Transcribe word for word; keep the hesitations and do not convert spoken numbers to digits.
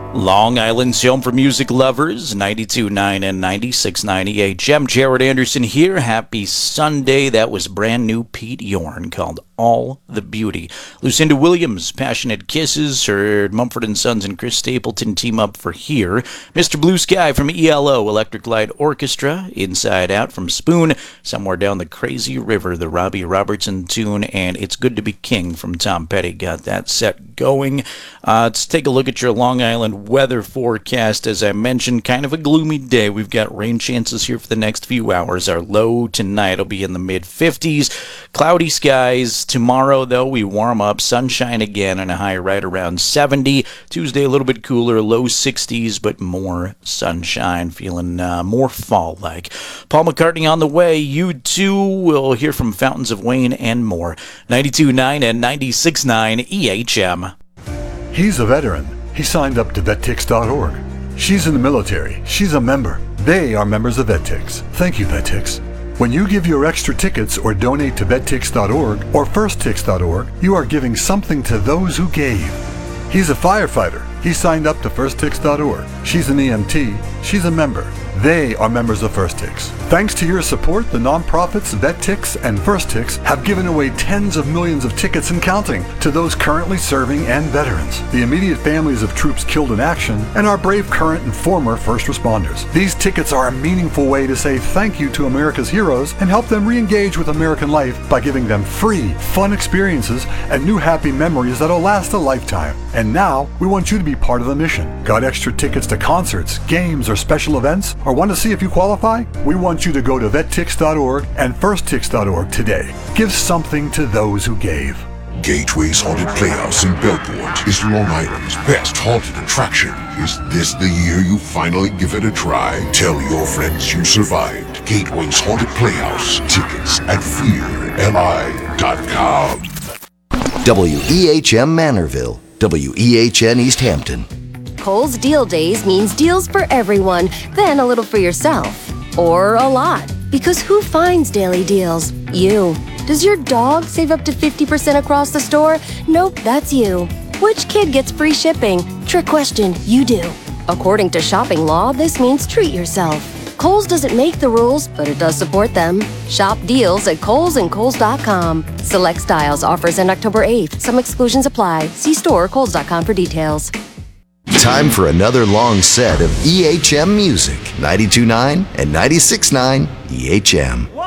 Long Island's home for music lovers, ninety-two point nine and ninety-six point nine E H M. Jared Anderson here. Happy Sunday. That was brand new Pete Yorn called All the Beauty. Lucinda Williams, Passionate Kisses. Heard Mumford and Sons and Chris Stapleton team up for Here. Mister Blue Sky from E L O, Electric Light Orchestra. Inside Out from Spoon. Somewhere Down the Crazy River, the Robbie Robertson tune. And It's Good to Be King from Tom Petty. Got that set going. Uh, let's take a look at your Long Island weather forecast. As I mentioned, kind of a gloomy day. We've got rain chances here for the next few hours. Our low tonight will be in the mid fifties. Cloudy skies. Tomorrow, though, we warm up. Sunshine again and a high right around seventy. Tuesday, a little bit cooler. Low sixties, but more sunshine. Feeling uh, more fall-like. Paul McCartney on the way. You too will hear from Fountains of Wayne and more. ninety-two point nine and ninety-six point nine E H M. He's a veteran. He signed up to vet tix dot org. She's in the military. She's a member. They are members of VetTix. Thank you, VetTix. When you give your extra tickets or donate to vet tix dot org or first tix dot org, you are giving something to those who gave. He's a firefighter. He signed up to first tix dot org. She's an E M T. She's a member. They are members of FirstTix. Thanks to your support, the nonprofits VetTix and FirstTix have given away tens of millions of tickets and counting to those currently serving and veterans, the immediate families of troops killed in action, and our brave current and former first responders. These tickets are a meaningful way to say thank you to America's heroes and help them re-engage with American life by giving them free, fun experiences and new happy memories that'll last a lifetime. And now, we want you to be part of the mission. Got extra tickets to concerts, games, or special events? Or want to see if you qualify? We want you to go to vet tix dot org and first tix dot org today. Give something to those who gave. Gateway's Haunted Playhouse in Bellport is Long Island's best haunted attraction. Is this the year you finally give it a try? Tell your friends you survived. Gateway's Haunted Playhouse. Tickets at fear L I dot com. W E H M Manorville. W E H N East Hampton. Kohl's Deal Days means deals for everyone, then a little for yourself. Or a lot. Because who finds daily deals? You. Does your dog save up to fifty percent across the store? Nope, that's you. Which kid gets free shipping? Trick question, you do. According to shopping law, this means treat yourself. Kohl's doesn't make the rules, but it does support them. Shop deals at Kohl's and Kohl's dot com. Select styles offers end October eighth. Some exclusions apply. See store or Kohl's dot com for details. Time for another long set of E H M music. ninety-two point nine and ninety-six point nine E H M.